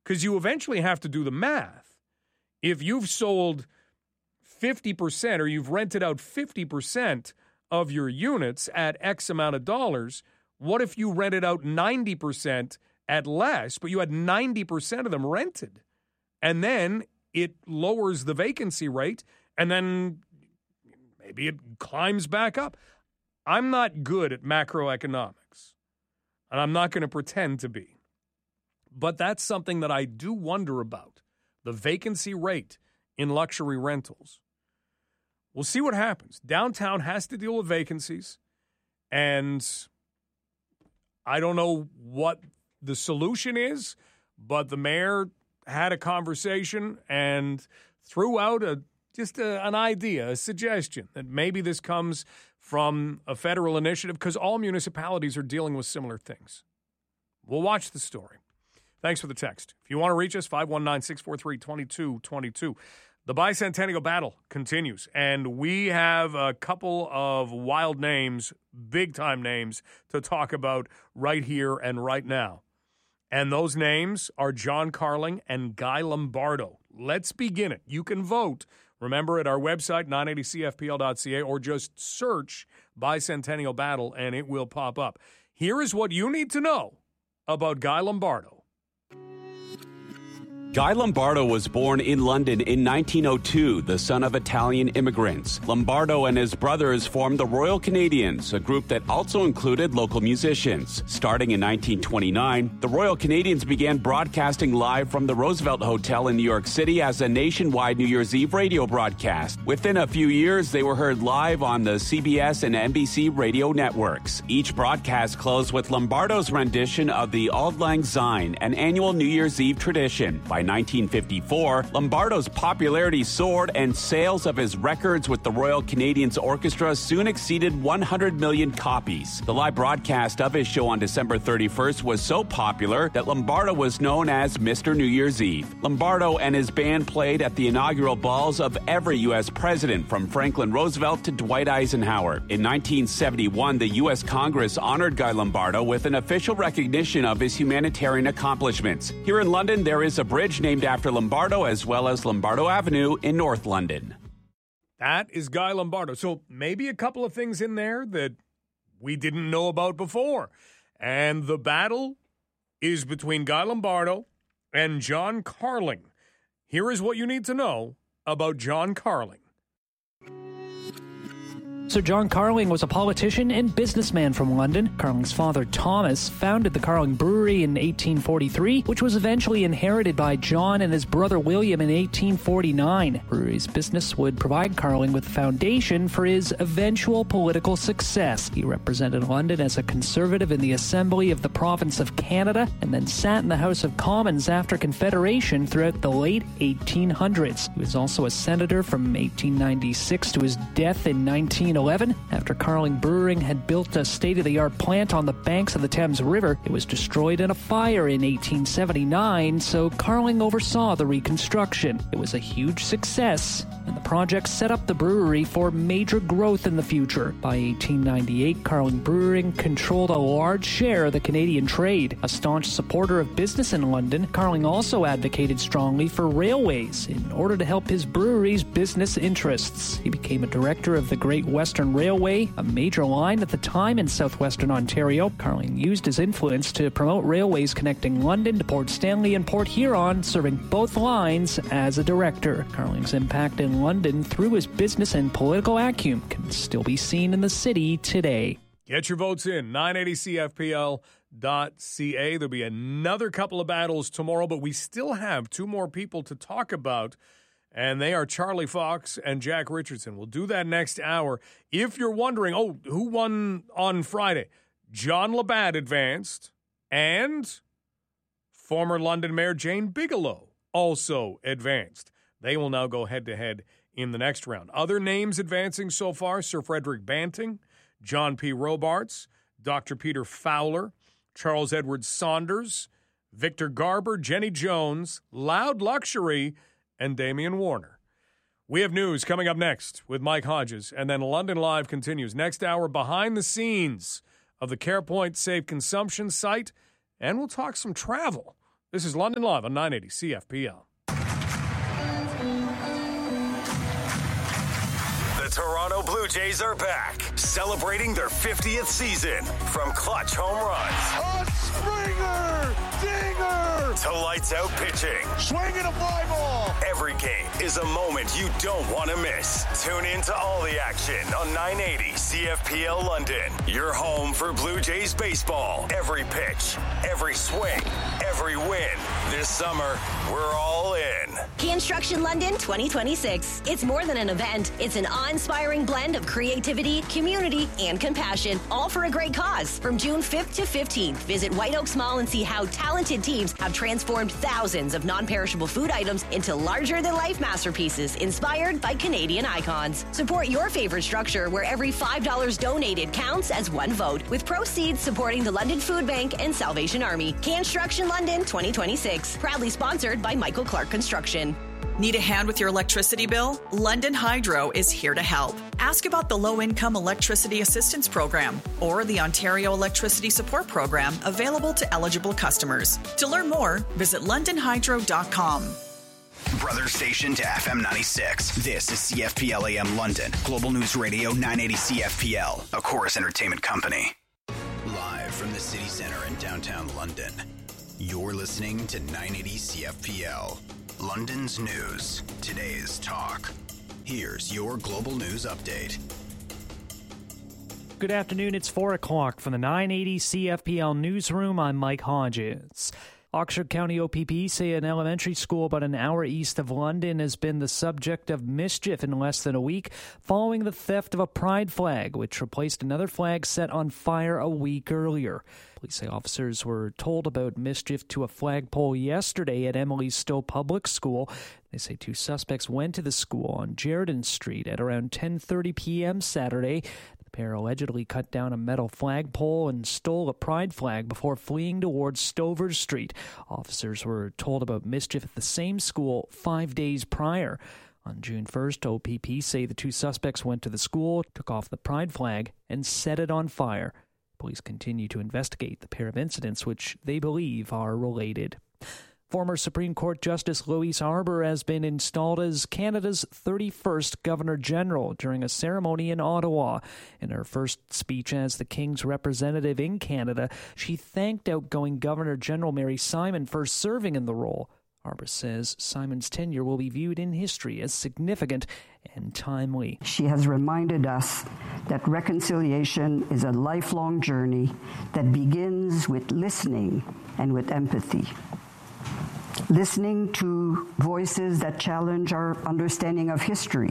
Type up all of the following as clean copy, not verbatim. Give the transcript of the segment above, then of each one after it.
because you eventually have to do the math. If you've sold 50% or you've rented out 50% of your units at X amount of dollars, what if you rented out 90% at less, but you had 90% of them rented? And then it lowers the vacancy rate, and then maybe it climbs back up. I'm not good at macroeconomics, and I'm not going to pretend to be. But that's something that I do wonder about, the vacancy rate in luxury rentals. We'll see what happens. Downtown has to deal with vacancies, and I don't know what the solution is, but the mayor had a conversation and threw out an idea, a suggestion that maybe this comes from a federal initiative because all municipalities are dealing with similar things. We'll watch the story. Thanks for the text. If you want to reach us, 519-643-2222. The bicentennial battle continues, and we have a couple of wild names, big-time names, to talk about right here and right now. And those names are John Carling and Guy Lombardo. Let's begin it. You can vote, remember, at our website, 980cfpl.ca, or just search Bicentennial Battle, and it will pop up. Here is what you need to know about Guy Lombardo. Guy Lombardo was born in London in 1902, the son of Italian immigrants. Lombardo and his brothers formed the Royal Canadians, a group that also included local musicians. Starting in 1929, the Royal Canadians began broadcasting live from the Roosevelt Hotel in New York City as a nationwide New Year's Eve radio broadcast. Within a few years, they were heard live on the CBS and NBC radio networks. Each broadcast closed with Lombardo's rendition of the Auld Lang Syne, an annual New Year's Eve tradition. By 1954, Lombardo's popularity soared and sales of his records with the Royal Canadians Orchestra soon exceeded 100 million copies. The live broadcast of his show on December 31st was so popular that Lombardo was known as Mr. New Year's Eve. Lombardo and his band played at the inaugural balls of every U.S. president, from Franklin Roosevelt to Dwight Eisenhower. In 1971, the U.S. Congress honored Guy Lombardo with an official recognition of his humanitarian accomplishments. Here in London, there is a bridge named after Lombardo, as well as Lombardo Avenue in North London. That is Guy Lombardo. So maybe a couple of things in there that we didn't know about before. And the battle is between Guy Lombardo and John Carling. Here is what you need to know about John Carling. So John Carling was a politician and businessman from London. Carling's father, Thomas, founded the Carling Brewery in 1843, which was eventually inherited by John and his brother William in 1849. Brewery's business would provide Carling with the foundation for his eventual political success. He represented London as a Conservative in the Assembly of the Province of Canada, and then sat in the House of Commons after Confederation throughout the late 1800s. He was also a senator from 1896 to his death in 1911. After Carling Brewing had built a state-of-the-art plant on the banks of the Thames River, it was destroyed in a fire in 1879, so Carling oversaw the reconstruction. It was a huge success, and the project set up the brewery for major growth in the future. By 1898, Carling Brewing controlled a large share of the Canadian trade. A staunch supporter of business in London, Carling also advocated strongly for railways in order to help his brewery's business interests. He became a director of the Great Western Railway, a major line at the time in southwestern Ontario. Carling used his influence to promote railways connecting London to Port Stanley and Port Huron, serving both lines as a director. Carling's impact in London through his business and political acumen can still be seen in the city today. Get your votes in, 980cfpl.ca. There'll be another couple of battles tomorrow, but we still have two more people to talk about, and they are Charlie Fox and Jack Richardson. We'll do that next hour. If you're wondering, who won on Friday? John Labatt advanced, and former London Mayor Jane Bigelow also advanced. They will now go head-to-head in the next round. Other names advancing so far: Sir Frederick Banting, John P. Robarts, Dr. Peter Fowler, Charles Edward Saunders, Victor Garber, Jenny Jones, Loud Luxury, and Damian Warner. We have news coming up next with Mike Hodges, and then London Live continues. Next hour, behind the scenes of the CarePoint Safe Consumption site, and we'll talk some travel. This is London Live on 980 CFPL. The Toronto Blue Jays are back, celebrating their 50th season. From clutch home runs, a Springer, dinger, to lights out pitching. Swinging a fly ball. Every game is a moment you don't want to miss. Tune in to all the action on 980 CFPL London. Your home for Blue Jays baseball. Every pitch, every swing, every win. This summer, we're all in. Construction London 2026. It's more than an event. It's an awe-inspiring blend of creativity, community, and compassion, all for a great cause. From June 5th to 15th, visit White Oaks Mall and see how talented teams have transformed thousands of non-perishable food items into larger-than-life masterpieces inspired by Canadian icons. Support your favorite structure where every $5 donated counts as one vote, with proceeds supporting the London Food Bank and Salvation Army. Construction London 2026. Proudly sponsored by Michael Clark Construction. Need a hand with your electricity bill? London Hydro is here to help. Ask about the Low-Income Electricity Assistance Program or the Ontario Electricity Support Program available to eligible customers. To learn more, visit londonhydro.com. Brother station to FM 96. This is CFPL AM London. Global News Radio 980 CFPL, a Chorus Entertainment company. Live from the city center in downtown London. You're listening to 980 CFPL. London's news, today's talk. Here's your global news update. Good afternoon, it's 4 o'clock from the 980 CFPL newsroom. I'm Mike Hodges. Oxford County OPP say an elementary school about an hour east of London has been the subject of mischief in less than a week following the theft of a pride flag, which replaced another flag set on fire a week earlier. Police say officers were told about mischief to a flagpole yesterday at Emily Stowe Public School. They say two suspects went to the school on Jerden Street at around 10:30 p.m. Saturday. The pair allegedly cut down a metal flagpole and stole a pride flag before fleeing towards Stover Street. Officers were told about mischief at the same school 5 days prior. On June 1st, OPP say the two suspects went to the school, took off the pride flag, and set it on fire. Police continue to investigate the pair of incidents, which they believe are related. Former Supreme Court Justice Louise Arbour has been installed as Canada's 31st Governor-General during a ceremony in Ottawa. In her first speech as the King's representative in Canada, she thanked outgoing Governor-General Mary Simon for serving in the role. Arbour says Simon's tenure will be viewed in history as significant and timely. She has reminded us that reconciliation is a lifelong journey that begins with listening and with empathy. Listening to voices that challenge our understanding of history.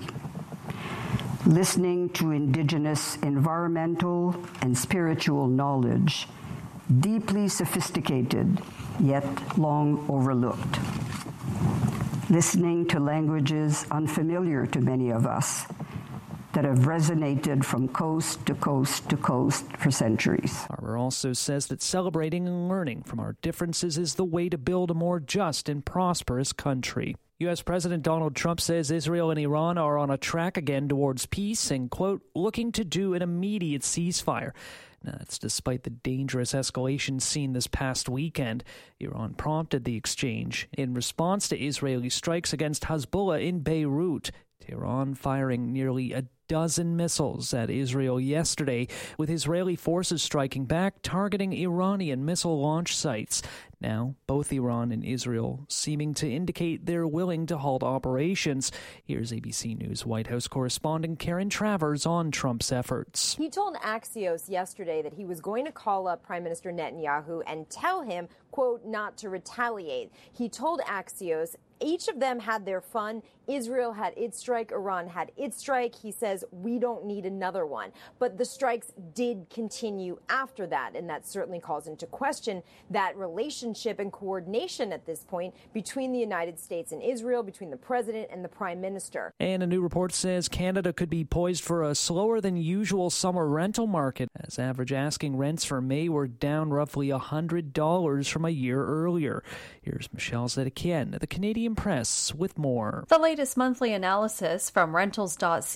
Listening to Indigenous environmental and spiritual knowledge, deeply sophisticated, yet long overlooked. Listening to languages unfamiliar to many of us that have resonated from coast to coast to coast for centuries. Arbour also says that celebrating and learning from our differences is the way to build a more just and prosperous country. U.S. President Donald Trump says Israel and Iran are on a track again towards peace and, quote, looking to do an immediate ceasefire. That's despite the dangerous escalation seen this past weekend. Iran prompted the exchange in response to Israeli strikes against Hezbollah in Beirut. Tehran firing nearly a dozen missiles at Israel yesterday, with Israeli forces striking back, targeting Iranian missile launch sites. Now, both Iran and Israel seeming to indicate they're willing to halt operations. Here's ABC News White House correspondent Karen Travers on Trump's efforts. He told Axios yesterday that he was going to call up Prime Minister Netanyahu and tell him, quote, not to retaliate. He told Axios each of them had their fun. Israel had its strike. Iran had its strike. He says we don't need another one. But the strikes did continue after that, and that certainly calls into question that relationship and coordination at this point between the United States and Israel, between the president and the prime minister. And a new report says Canada could be poised for a slower than usual summer rental market, as average asking rents for May were down roughly $100 from a year earlier. Here's Michelle Zedekian, the Canadian Press, with more. The latest monthly analysis from Rentals.ca and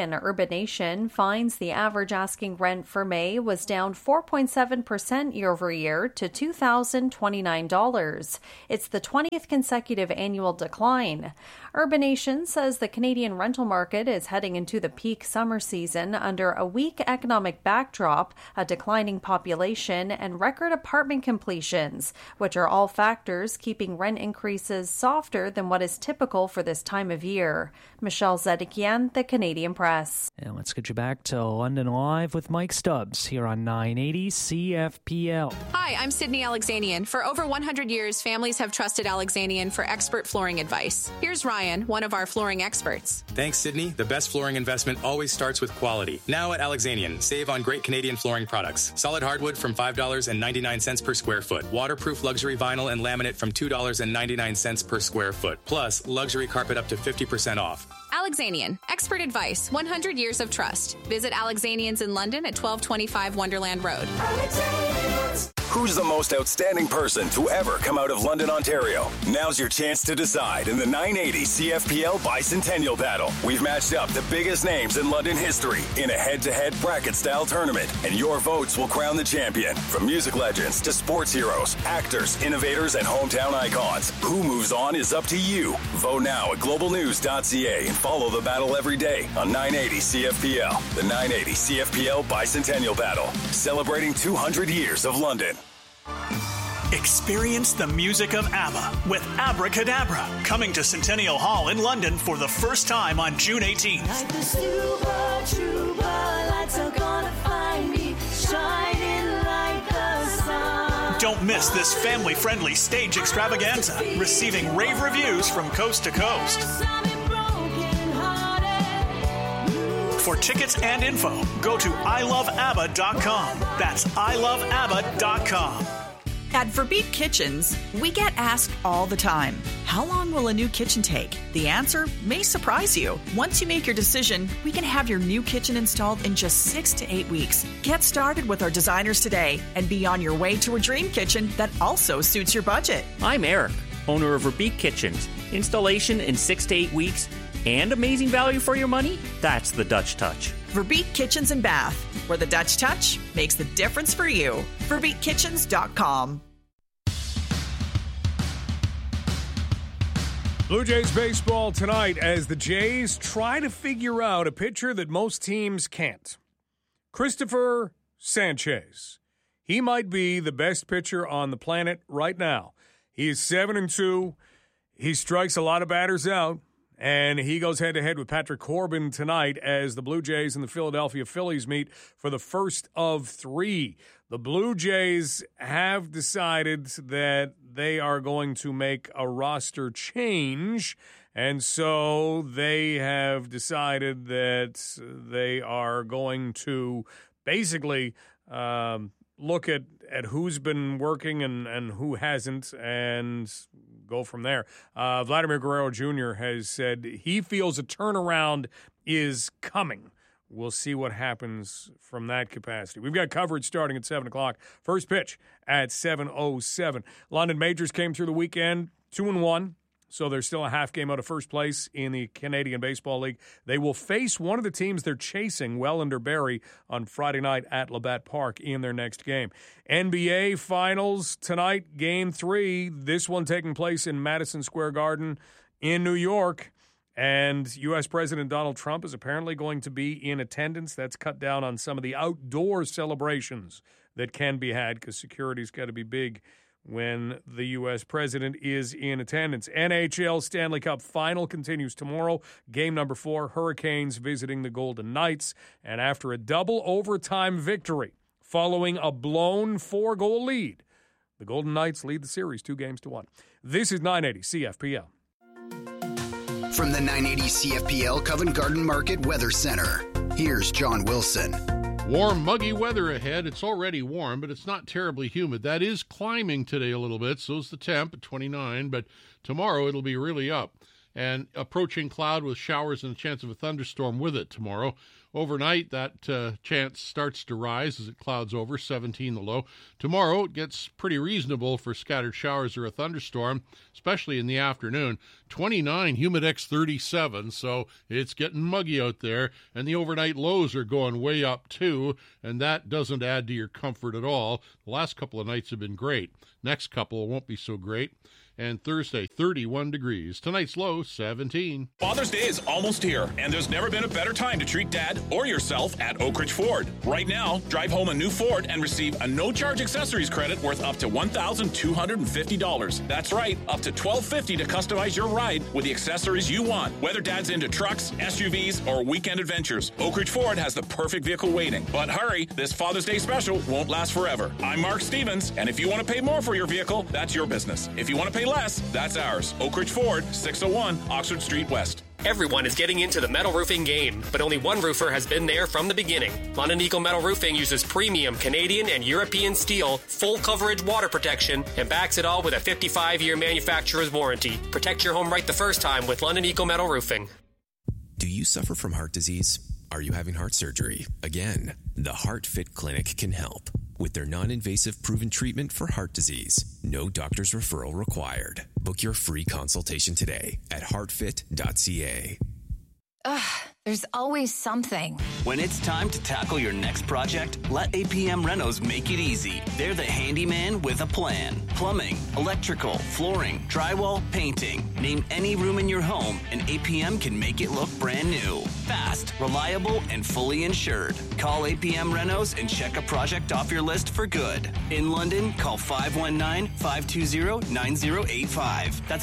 and Urbanation finds the average asking rent for May was down 4.7% year-over-year to $2,029. It's the 20th consecutive annual decline. Urbanation says the Canadian rental market is heading into the peak summer season under a weak economic backdrop, a declining population, and record apartment completions, which are all factors keeping rent increases softer than what is typical for this time of year. Michelle Zedekian, The Canadian Press. And let's get you back to London Live with Mike Stubbs here on 980 CFPL. Hi, I'm Sydney Alexanian. For over 100 years, families have trusted Alexanian for expert flooring advice. Here's Ryan, one of our flooring experts. Thanks, Sydney. The best flooring investment always starts with quality. Now at Alexanian, save on great Canadian flooring products. Solid hardwood from $5.99 per square foot. Waterproof luxury vinyl and laminate from $2.99 per square foot. Plus, luxury carpet up to 50% off. Alexanian, expert advice, 100 years of trust. Visit Alexanians in London at 1225 Wonderland Road. Who's the most outstanding person to ever come out of London, Ontario? Now's your chance to decide in the 980 CFPL Bicentennial Battle. We've matched up the biggest names in London history in a head-to-head bracket-style tournament, and your votes will crown the champion. From music legends to sports heroes, actors, innovators, and hometown icons. Who moves on is up to you. Vote now at globalnews.ca and follow the battle every day on 980 CFPL. The 980 CFPL Bicentennial Battle, celebrating 200 years of London. Experience the music of ABBA with Abracadabra, coming to Centennial Hall in London for the first time on June 18th. Like the super trooper, lights are gonna find me, shining like the sun. Don't miss this family-friendly stage extravaganza, receiving rave reviews from coast to coast. For tickets and info, go to iloveabba.com. That's iloveabba.com. At Verbeet Kitchens, we get asked all the time, how long will a new kitchen take? The answer may surprise you. Once you make your decision, we can have your new kitchen installed in just 6 to 8 weeks. Get started with our designers today and be on your way to a dream kitchen that also suits your budget. I'm Eric, owner of Verbeet Kitchens. Installation in 6 to 8 weeks and amazing value for your money? That's the Dutch touch. Verbeet Kitchens and Bath, where the Dutch touch makes the difference for you. VerbeetKitchens.com. Blue Jays baseball tonight as the Jays try to figure out a pitcher that most teams can't. Christopher Sanchez. He might be the best pitcher on the planet right now. He is 7-2. He strikes a lot of batters out. And he goes head-to-head with Patrick Corbin tonight as the Blue Jays and the Philadelphia Phillies meet for the first of 3. The Blue Jays have decided that they are going to make a roster change, and so they have decided that they are going to basically look at who's been working and who hasn't and go from there. Vladimir Guerrero Jr. has said he feels a turnaround is coming. We'll see what happens from that capacity. We've got coverage starting at 7 o'clock. First pitch at 7:07. London Majors came through the weekend 2-1. So they're still a half game out of first place in the Canadian Baseball League. They will face one of the teams they're chasing, Welland-Barrie, on Friday night at Labatt Park in their next game. NBA Finals tonight, Game 3. This one taking place in Madison Square Garden in New York. And U.S. President Donald Trump is apparently going to be in attendance. That's cut down on some of the outdoor celebrations that can be had because security's got to be big when the U.S. president is in attendance. NHL Stanley Cup Final continues tomorrow. Game number 4, Hurricanes visiting the Golden Knights. And after a double overtime victory following a blown 4-goal lead, the Golden Knights lead the series 2-1. This is 980 CFPL. From the 980 CFPL Covent Garden Market Weather Center, here's John Wilson. Warm, muggy weather ahead. It's already warm, but it's not terribly humid. That is climbing today a little bit. So's the temp at 29, but tomorrow it'll be really up. and approaching cloud with showers and a chance of a thunderstorm with it tomorrow. Overnight, that chance starts to rise as it clouds over, 17 the low. Tomorrow, it gets pretty reasonable for scattered showers or a thunderstorm, especially in the afternoon. 29, Humidex 37, so it's getting muggy out there, and the overnight lows are going way up too, and that doesn't add to your comfort at all. The last couple of nights have been great. Next couple won't be so great. And Thursday, 31 degrees. Tonight's low, 17. Father's Day is almost here, and there's never been a better time to treat Dad or yourself at Oak Ridge Ford. Right now, drive home a new Ford and receive a no-charge accessories credit worth up to $1,250. That's right, up to $1,250 to customize your ride with the accessories you want. Whether Dad's into trucks, SUVs, or weekend adventures, Oak Ridge Ford has the perfect vehicle waiting. But hurry, this Father's Day special won't last forever. I'm Mark Stevens, and if you want to pay more for your vehicle, that's your business. If you want to pay less, that's ours. Oak Ridge Ford, 601 Oxford Street West. Everyone is getting into the metal roofing game, but only one roofer has been there from the beginning. London Eagle Metal Roofing uses premium Canadian and European steel, full coverage water protection, and backs it all with a 55-year manufacturer's warranty. Protect your home right the first time with London Eagle Metal Roofing. Do you suffer from heart disease? Are you having heart surgery? Again, the HeartFit Clinic can help. With their non-invasive proven treatment for heart disease, no doctor's referral required. Book your free consultation today at heartfit.ca. There's always something. When it's time to tackle your next project, let APM Renos make it easy. They're the handyman with a plan. Plumbing, electrical, flooring, drywall, painting. Name any room in your home and APM can make it look brand new. Fast, reliable, and fully insured. Call APM Renos and check a project off your list for good. In London, call 519-520-9085. That's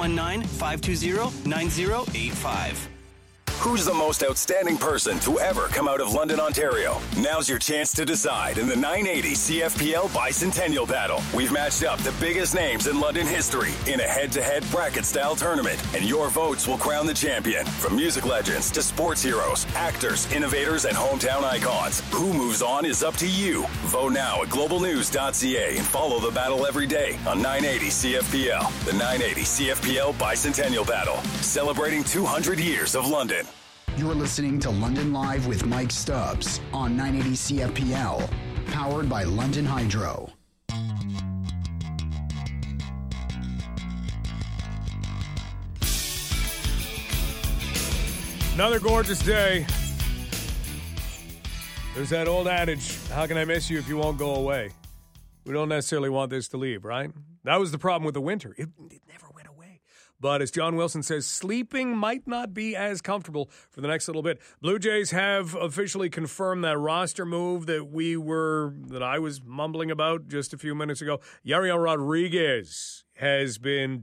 519-520-9085. Who's the most outstanding person to ever come out of London, Ontario? Now's your chance to decide in the 980 CFPL Bicentennial Battle. We've matched up the biggest names in London history in a head-to-head bracket-style tournament, and your votes will crown the champion. From music legends to sports heroes, actors, innovators, and hometown icons. Who moves on is up to you. Vote now at globalnews.ca and follow the battle every day on 980 CFPL. The 980 CFPL Bicentennial Battle, celebrating 200 years of London. You're listening to London Live with Mike Stubbs on 980 CFPL, powered by London Hydro. Another gorgeous day. There's that old adage, how can I miss you if you won't go away? We don't necessarily want this to leave, right? That was the problem with the winter. It never went away. But as John Wilson says, sleeping might not be as comfortable for the next little bit. Blue Jays have officially confirmed that roster move that I was mumbling about just a few minutes ago. Yariel Rodriguez has been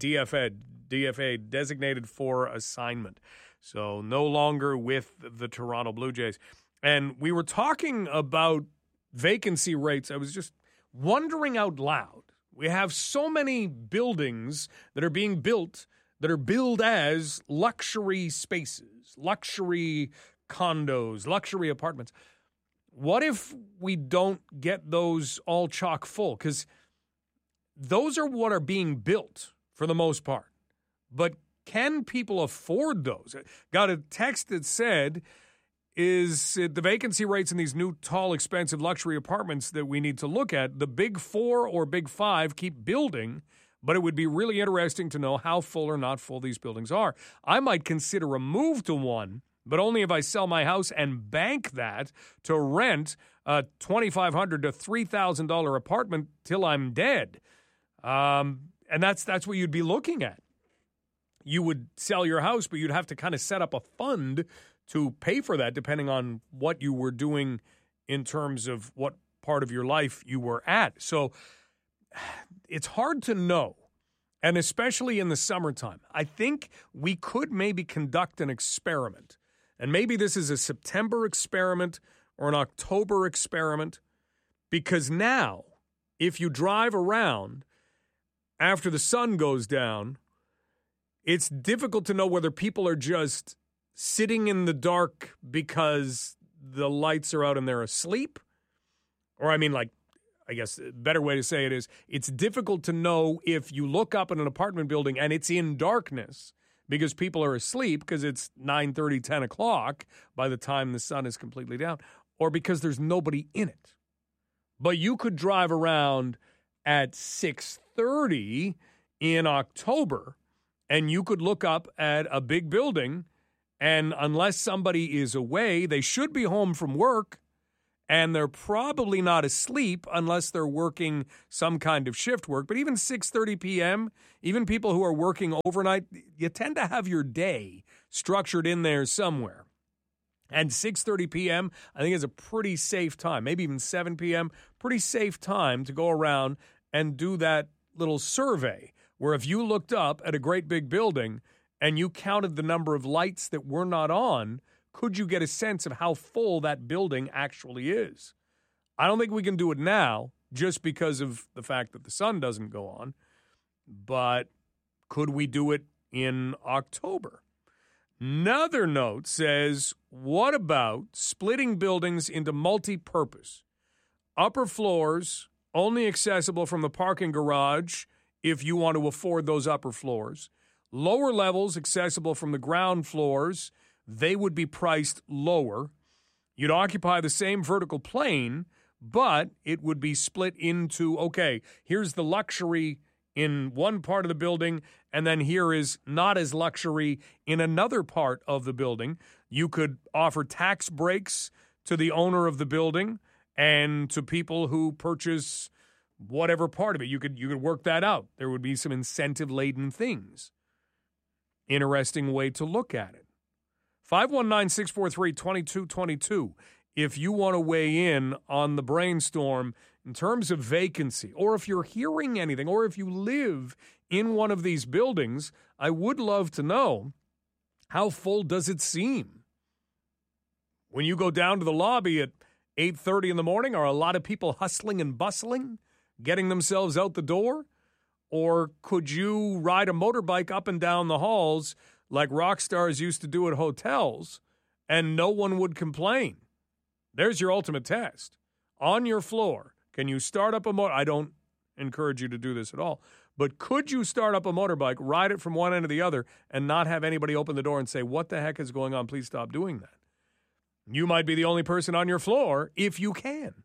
DFA, designated for assignment. So no longer with the Toronto Blue Jays. And we were talking about vacancy rates. I was just wondering out loud. We have so many buildings that are being built that are billed as luxury spaces, luxury condos, luxury apartments. What if we don't get those all chock full? Because those are what are being built for the most part. But can people afford those? Got a text that said, is it the vacancy rates in these new, tall, expensive luxury apartments that we need to look at? The big four or big five keep building, but it would be really interesting to know how full or not full these buildings are. I might consider a move to one, but only if I sell my house and bank that to rent a $2,500 to $3,000 apartment till I'm dead. And that's what you'd be looking at. You would sell your house, but you'd have to kind of set up a fund to pay for that, depending on what you were doing in terms of what part of your life you were at. So it's hard to know, and especially in the summertime. I think we could maybe conduct an experiment, and maybe this is a September experiment or an October experiment, because now, if you drive around after the sun goes down, it's difficult to know whether people are just sitting in the dark because the lights are out and they're asleep. Or, I guess a better way to say it is, it's difficult to know if you look up in an apartment building and it's in darkness because people are asleep because it's 9:30, 10 o'clock by the time the sun is completely down, or because there's nobody in it. But you could drive around at 6:30 in October, and you could look up at a big building, and unless somebody is away, they should be home from work, and they're probably not asleep unless they're working some kind of shift work. But even 6:30 p.m., even people who are working overnight, you tend to have your day structured in there somewhere. And 6:30 p.m., I think, is a pretty safe time, maybe even 7 p.m., pretty safe time to go around and do that little survey where if you looked up at a great big building and you counted the number of lights that were not on, could you get a sense of how full that building actually is? I don't think we can do it now just because of the fact that the sun doesn't go on, but could we do it in October? Another note says, what about splitting buildings into multi-purpose? Upper floors only accessible from the parking garage if you want to afford those upper floors. Lower levels accessible from the ground floors. They would be priced lower. You'd occupy the same vertical plane, but it would be split into, okay, here's the luxury in one part of the building, and then here is not as luxury in another part of the building. You could offer tax breaks to the owner of the building and to people who purchase whatever part of it. You could work that out. There would be some incentive-laden things. Interesting way to look at it. 519-643-2222 if you want to weigh in on the brainstorm in terms of vacancy, or if you're hearing anything, or if you live in one of these buildings. I would love to know, how full does it seem? When you go down to the lobby at 8:30 in the morning, are a lot of people hustling and bustling, getting themselves out the door? Or could you ride a motorbike up and down the halls like rock stars used to do at hotels, and no one would complain? There's your ultimate test. On your floor, can you start up a motor? I don't encourage you to do this at all. But could you start up a motorbike, ride it from one end to the other, and not have anybody open the door and say, what the heck is going on? Please stop doing that. You might be the only person on your floor if you can.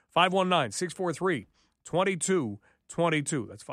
519-643-2222. That's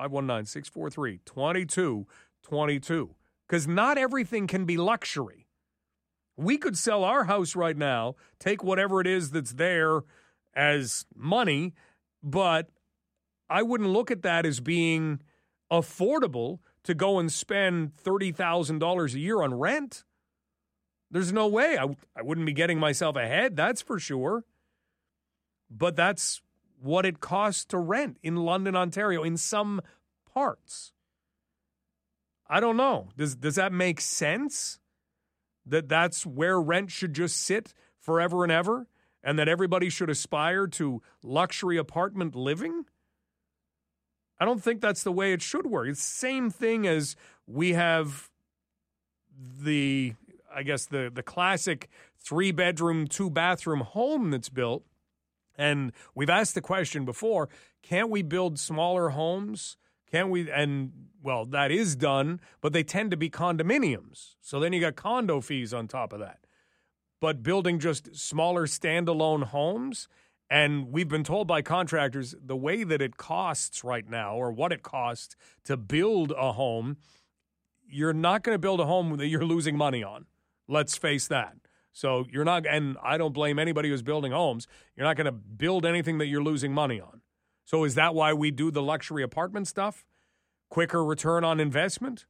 519-643-2222. Because not everything can be luxury. We could sell our house right now, take whatever it is that's there as money, but I wouldn't look at that as being affordable to go and spend $30,000 a year on rent. There's no way. I wouldn't be getting myself ahead, that's for sure. But that's what it costs to rent in London, Ontario, in some parts. I don't know. Does that make sense? That's where rent should just sit forever and ever, and that everybody should aspire to luxury apartment living? I don't think that's the way it should work. It's the same thing as we have the classic 3-bedroom, 2-bathroom home that's built. And we've asked the question before, can't we build smaller homes? Can't we? And, well, that is done, but they tend to be condominiums. So then you got condo fees on top of that. But building just smaller standalone homes, and we've been told by contractors the way that it costs right now, or what it costs to build a home, you're not going to build a home that you're losing money on. Let's face that. So you're not, and I don't blame anybody who's building homes, you're not going to build anything that you're losing money on. So is that why we do the luxury apartment stuff? Quicker return on investment?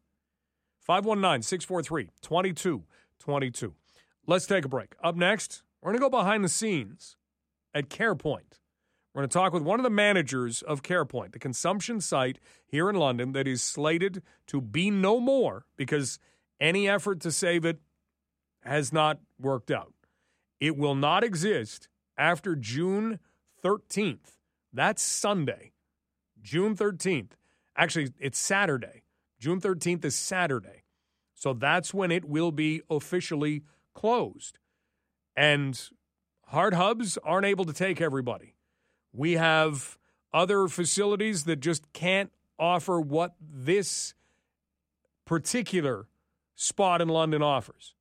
519-643-2222. Let's take a break. Up next, we're going to go behind the scenes at CarePoint. We're going to talk with one of the managers of CarePoint, the consumption site here in London that is slated to be no more because any effort to save it has not worked out. It will not exist after June 13th. That's Sunday, June 13th. Actually, it's Saturday. June 13th is Saturday. So that's when it will be officially closed. And hard hubs aren't able to take everybody. We have other facilities that just can't offer what this particular spot in London offers.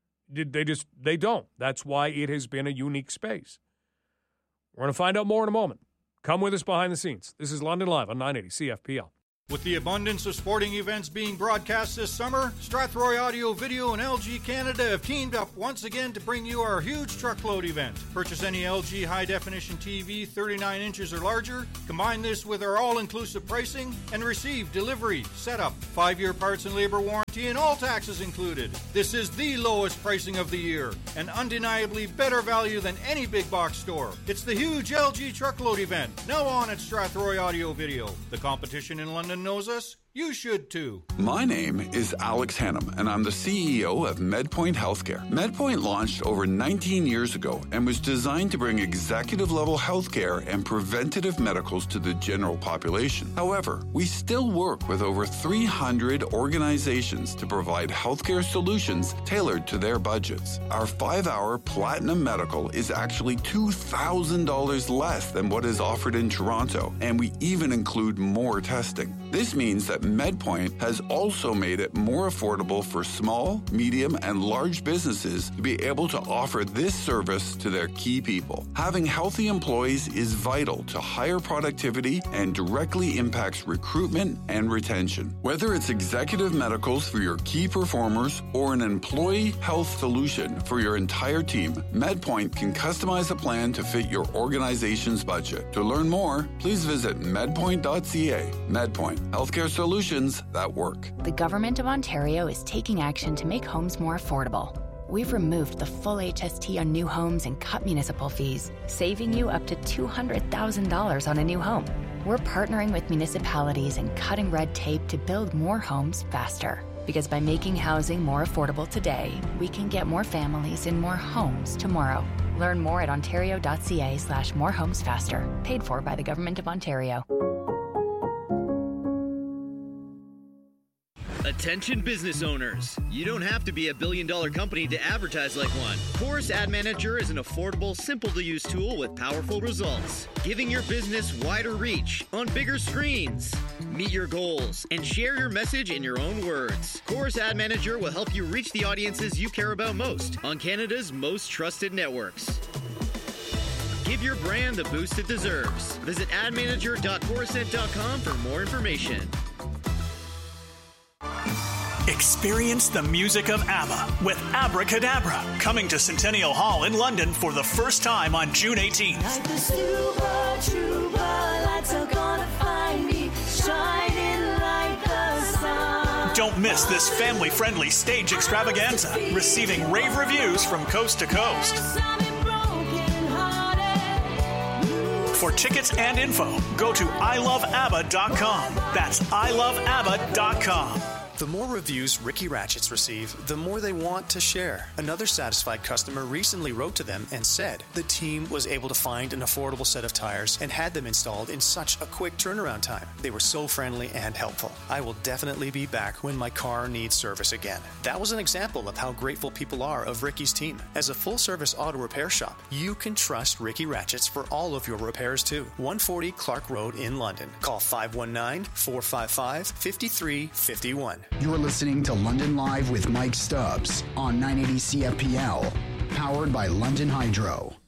They don't. That's why it has been a unique space. We're going to find out more in a moment. Come with us behind the scenes. This is London Live on 980 CFPL. With the abundance of sporting events being broadcast this summer, Strathroy Audio Video and LG Canada have teamed up once again to bring you our huge truckload event. Purchase any LG high-definition TV 39 inches or larger, combine this with our all-inclusive pricing, and receive delivery, setup, 5-year parts and labor warranty, and all taxes included. This is the lowest pricing of the year, and undeniably better value than any big box store. It's the huge LG truckload event, now on at Strathroy Audio Video. The competition in London knows us. You should too. My name is Alex Hannum, and I'm the CEO of MedPoint Healthcare. MedPoint launched over 19 years ago and was designed to bring executive-level healthcare and preventative medicals to the general population. However, we still work with over 300 organizations to provide healthcare solutions tailored to their budgets. Our 5-hour Platinum Medical is actually $2,000 less than what is offered in Toronto, and we even include more testing. This means that MedPoint has also made it more affordable for small, medium, and large businesses to be able to offer this service to their key people. Having healthy employees is vital to higher productivity and directly impacts recruitment and retention. Whether it's executive medicals for your key performers or an employee health solution for your entire team, MedPoint can customize a plan to fit your organization's budget. To learn more, please visit medpoint.ca. MedPoint, healthcare solutions that work. The Government of Ontario is taking action to make homes more affordable. We've removed the full HST on new homes and cut municipal fees, saving you up to $200,000 on a new home. We're partnering with municipalities and cutting red tape to build more homes faster. Because by making housing more affordable today, we can get more families in more homes tomorrow. Learn more at ontario.ca/morehomesfaster. Paid for by the Government of Ontario. Attention business owners. You don't have to be a billion-dollar company to advertise like one. Chorus Ad Manager is an affordable, simple-to-use tool with powerful results, giving your business wider reach on bigger screens. Meet your goals and share your message in your own words. Chorus Ad Manager will help you reach the audiences you care about most on Canada's most trusted networks. Give your brand the boost it deserves. Visit admanager.chorusnet.com for more information. Experience the music of ABBA with Abracadabra, coming to Centennial Hall in London for the first time on June 18th. Like the super lights are gonna find me, shining like the sun. Don't miss this family-friendly stage extravaganza, receiving rave reviews from coast to coast. For tickets and info, go to iloveabba.com. That's iloveabba.com. The more reviews Ricky Ratchets receive, the more they want to share. Another satisfied customer recently wrote to them and said the team was able to find an affordable set of tires and had them installed in such a quick turnaround time. They were so friendly and helpful. I will definitely be back when my car needs service again. That was an example of how grateful people are of Ricky's team. As a full-service auto repair shop, you can trust Ricky Ratchets for all of your repairs too. 140 Clark Road in London. Call 519-455-5351. You're listening to London Live with Mike Stubbs on 980 CFPL, powered by London Hydro.